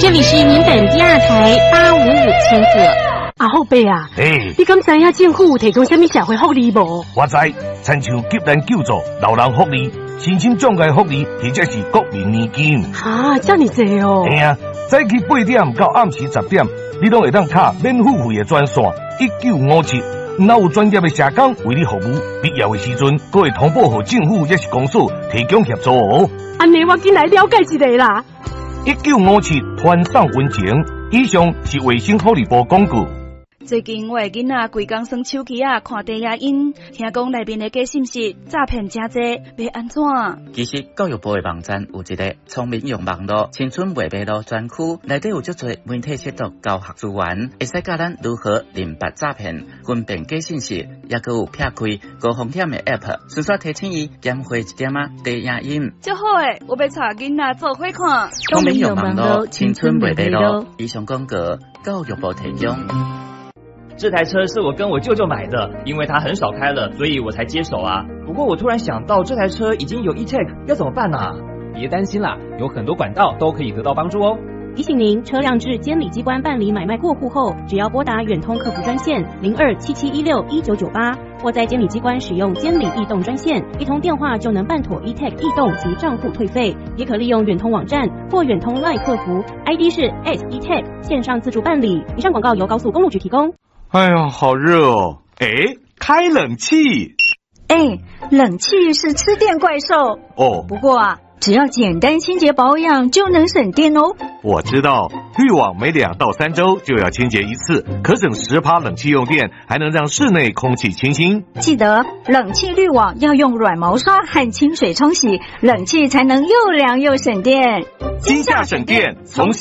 这里是民本第二台855千赫。 阿后辈啊， 你敢知影政府有提供什么社会福利无？ 我知，亲像急难救助、老人福利、身心障碍福利，或者是国民年金。 这么多哦！ 嘿啊，早起8点到暗时10点，你拢会当打免付费的专线1957。若有专业的社工为你服务，必要的时阵，阁会通报给政府也是公所提供协助哦。 安尼我进来了解一下啦。 1957欢送温情，以上是卫生福利部广告。 最近我的囡仔规工耍手机看低影音，听讲内面的假信息诈骗真多，要安怎？ 其实教育部的网站有一个聪明用网络青春未迷路专区，内底有足多媒体识读教学资源，会使教咱如何认别诈骗、分辨假信息，也佮有撇开高风险的 App， 顺续提醒伊减少一点低影音。 真好诶，我要带囡仔做伙看。 聪明用网络青春未迷路，以上广告教育部提供。 这台车是我跟我舅舅买的，因为他很少开了，所以我才接手啊。不过我突然想到，这台车已经有 e-tag， 要怎么办啊？ 别担心啦，有很多管道都可以得到帮助哦。 提醒您，车辆至监理机关办理买卖过户后，只要拨打远通客服专线0277161998，或在监理机关使用监理易动专线，一通电话就能办妥 e-tag 易动及账户退费。也可利用远通网站或远通 LINE 客服 ，ID 是 @e-tag 线上自助办理。以上广告由高速公路局提供。 哎呀，好热哦！开冷气。 冷气是吃电怪兽哦。 不过只要简单清洁保养就能省电哦。 我知道，滤网每2到3周就要清洁一次，可省10%冷气用电，还能让室内空气清新。 记得冷气滤网要用软毛刷和清水冲洗，冷气才能又凉又省电。 今夏省电，从